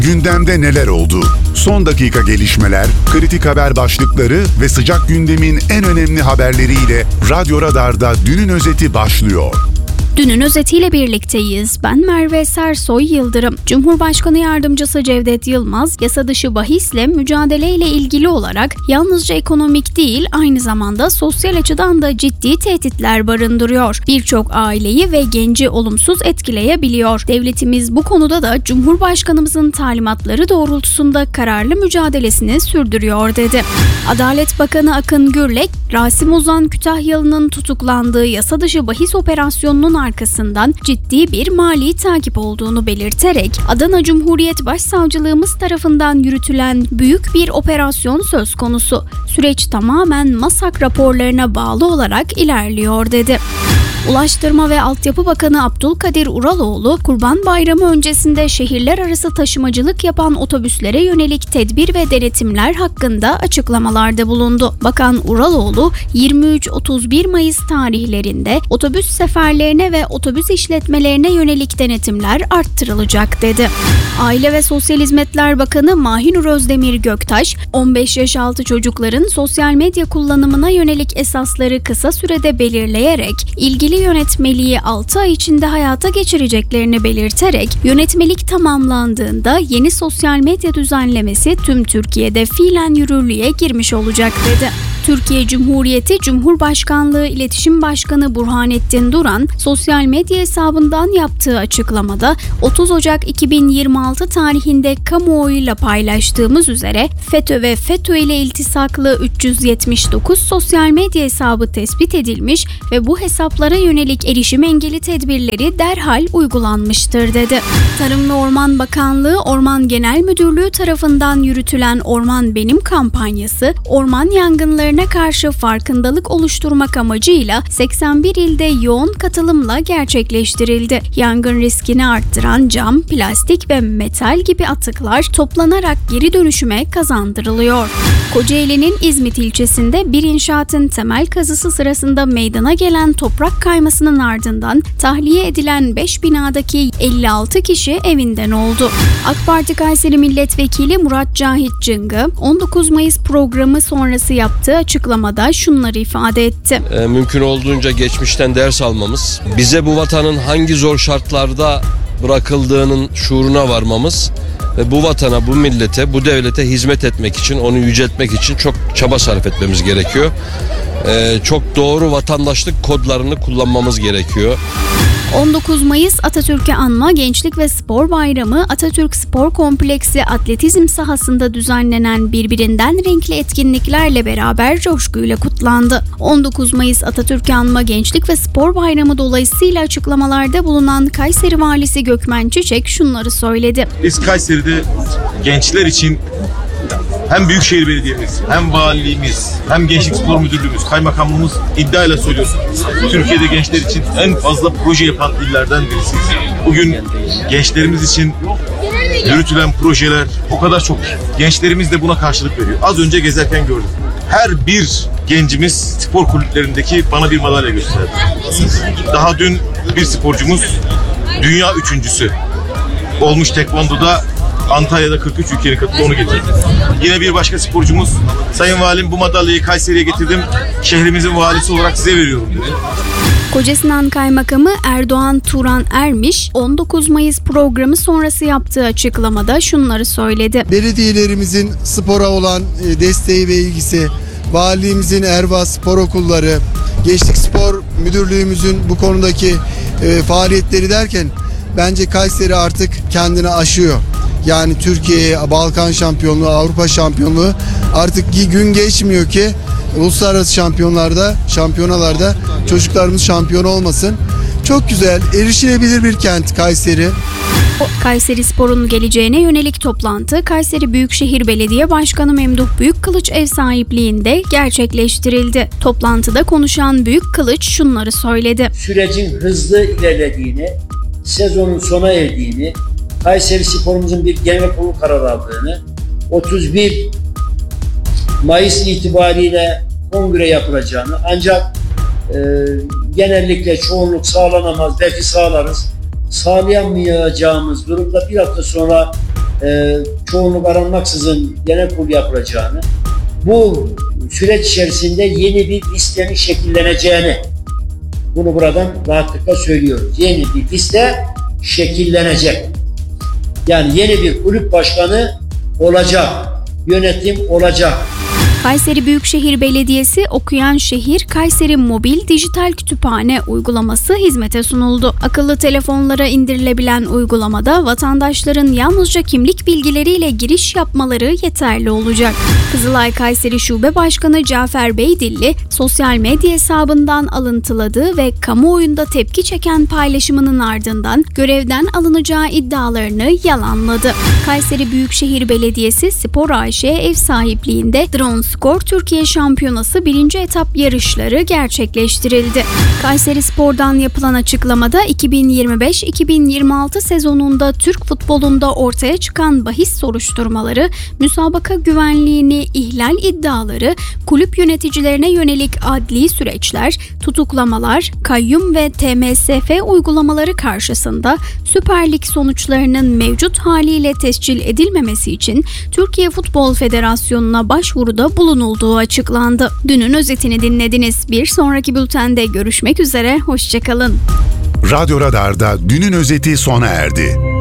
Gündemde neler oldu? Son dakika gelişmeler, kritik haber başlıkları ve sıcak gündemin en önemli haberleriyle Radyo Radar'da Dünün Özeti başlıyor. Dünün özetiyle birlikteyiz. Ben Merve Sersoy Yıldırım. Cumhurbaşkanı Yardımcısı Cevdet Yılmaz, yasa dışı bahisle mücadeleyle ilgili olarak yalnızca ekonomik değil, aynı zamanda sosyal açıdan da ciddi tehditler barındırıyor. Birçok aileyi ve genci olumsuz etkileyebiliyor. Devletimiz bu konuda da Cumhurbaşkanımızın talimatları doğrultusunda kararlı mücadelesini sürdürüyor dedi. Adalet Bakanı Akın Gürlek, Rasim Ozan Kütahyalı'nın tutuklandığı yasa dışı bahis operasyonunun arkasından ciddi bir mali takip olduğunu belirterek Adana Cumhuriyet Başsavcılığımız tarafından yürütülen büyük bir operasyon söz konusu. Süreç tamamen MASAK raporlarına bağlı olarak ilerliyor dedi. Ulaştırma ve Altyapı Bakanı Abdülkadir Uraloğlu, Kurban Bayramı öncesinde şehirler arası taşımacılık yapan otobüslere yönelik tedbir ve denetimler hakkında açıklamalarda bulundu. Bakan Uraloğlu, 23-31 Mayıs tarihlerinde otobüs seferlerine ve otobüs işletmelerine yönelik denetimler arttırılacak dedi. Aile ve Sosyal Hizmetler Bakanı Mahinur Özdemir Göktaş, 15 yaş altı çocukların sosyal medya kullanımına yönelik esasları kısa sürede belirleyerek ilgili yönetmeliği 6 ay içinde hayata geçireceklerini belirterek yönetmelik tamamlandığında yeni sosyal medya düzenlemesi tüm Türkiye'de fiilen yürürlüğe girmiş olacak dedi. Türkiye Cumhuriyeti Cumhurbaşkanlığı İletişim Başkanı Burhanettin Duran, sosyal medya hesabından yaptığı açıklamada 30 Ocak 2026 tarihinde kamuoyuyla paylaştığımız üzere FETÖ ve FETÖ ile iltisaklı 379 sosyal medya hesabı tespit edilmiş ve bu hesaplara yönelik erişim engeli tedbirleri derhal uygulanmıştır dedi. Tarım ve Orman Bakanlığı Orman Genel Müdürlüğü tarafından yürütülen Orman Benim kampanyası, orman yangınlarına karşı farkındalık oluşturmak amacıyla 81 ilde yoğun katılımla gerçekleştirildi. Yangın riskini arttıran cam, plastik ve metal gibi atıklar toplanarak geri dönüşüme kazandırılıyor. Kocaeli'nin İzmit ilçesinde bir inşaatın temel kazısı sırasında meydana gelen toprak kaymasının ardından tahliye edilen 5 binadaki 56 kişi evinden oldu. AK Parti Kayseri Milletvekili Murat Cahit Cıngı, 19 Mayıs programı sonrası yaptığı açıklamada şunları ifade etti. Mümkün olduğunca geçmişten ders almamız, bize bu vatanın hangi zor şartlarda bırakıldığının şuuruna varmamız ve bu vatana, bu millete, bu devlete hizmet etmek için, onu yüceltmek için çok çaba sarf etmemiz gerekiyor. Çok doğru vatandaşlık kodlarını kullanmamız gerekiyor. 19 Mayıs Atatürk'ü anma Gençlik ve Spor Bayramı Atatürk Spor Kompleksi atletizm sahasında düzenlenen birbirinden renkli etkinliklerle beraber coşkuyla kutlandı. 19 Mayıs Atatürk'ü anma Gençlik ve Spor Bayramı dolayısıyla açıklamalarda bulunan Kayseri Valisi Gökmen Çiçek şunları söyledi. Biz Kayseri'de gençler için hem Büyükşehir Belediye'miz, hem valiliğimiz, hem Gençlik Spor Müdürlüğümüz, kaymakamlığımız iddiayla söylüyoruz. Türkiye'de gençler için en fazla proje yapan illerden birisiyiz. Bugün gençlerimiz için yürütülen projeler o kadar çok. Gençlerimiz de buna karşılık veriyor. Az önce gezerken gördüm. Her bir gencimiz spor kulüplerindeki bana bir madalya gösterdi. Daha dün bir sporcumuz dünya üçüncüsü olmuş tekvandoda. Antalya'da 43 ülkenin katıldı, onu getirdi. Yine bir başka sporcumuz, Sayın Valim bu madalyayı Kayseri'ye getirdim, şehrimizin valisi olarak size veriyorum dedi. Kocasinan Kaymakamı Erdoğan Turan Ermiş, 19 Mayıs programı sonrası yaptığı açıklamada şunları söyledi. Belediyelerimizin spora olan desteği ve ilgisi, valiliğimizin Erva Spor Okulları, Gençlik Spor Müdürlüğümüzün bu konudaki faaliyetleri derken bence Kayseri artık kendini aşıyor. Yani Türkiye'ye Balkan şampiyonluğu, Avrupa şampiyonluğu artık gün geçmiyor ki uluslararası şampiyonalarda çocuklarımız şampiyon olmasın. Çok güzel, erişilebilir bir kent Kayseri. Kayseri Spor'un geleceğine yönelik toplantı Kayseri Büyükşehir Belediye Başkanı Memduh Büyükkılıç ev sahipliğinde gerçekleştirildi. Toplantıda konuşan Büyükkılıç şunları söyledi. Sürecin hızlı ilerlediğini, sezonun sona erdiğini, Kayseri Spor'umuzun bir genel kurulu karar aldığını, 31 Mayıs itibariyle kongre yapılacağını, ancak genellikle çoğunluk sağlanamaz, belki sağlarız, sağlayamayacağımız durumda bir hafta sonra çoğunluk aranmaksızın genel kurul yapılacağını, bu süreç içerisinde yeni bir listenin şekilleneceğini, bunu buradan rahatlıkla söylüyoruz. Yeni bir liste şekillenecek. Yani yeni bir kulüp başkanı olacak, yönetim olacak. Kayseri Büyükşehir Belediyesi Okuyan Şehir Kayseri Mobil Dijital Kütüphane uygulaması hizmete sunuldu. Akıllı telefonlara indirilebilen uygulamada vatandaşların yalnızca kimlik bilgileriyle giriş yapmaları yeterli olacak. Kızılay Kayseri Şube Başkanı Cafer Beydilli, sosyal medya hesabından alıntıladığı ve kamuoyunda tepki çeken paylaşımının ardından görevden alınacağı iddialarını yalanladı. Kayseri Büyükşehir Belediyesi Spor AŞ ev sahipliğinde Drone Skor Türkiye Şampiyonası 1. etap yarışları gerçekleştirildi. Kayseri Spor'dan yapılan açıklamada 2025-2026 sezonunda Türk futbolunda ortaya çıkan bahis soruşturmaları, müsabaka güvenliğini ihlal iddiaları, kulüp yöneticilerine yönelik adli süreçler, tutuklamalar, kayyum ve TMSF uygulamaları karşısında Süper Lig sonuçlarının mevcut haliyle tescil edilmemesi için Türkiye Futbol Federasyonu'na başvuruda bulunulduğu açıklandı. Dünün özetini dinlediniz. Bir sonraki bültende görüşmek üzere. Hoşçakalın. Radyo Radar'da dünün özeti sona erdi.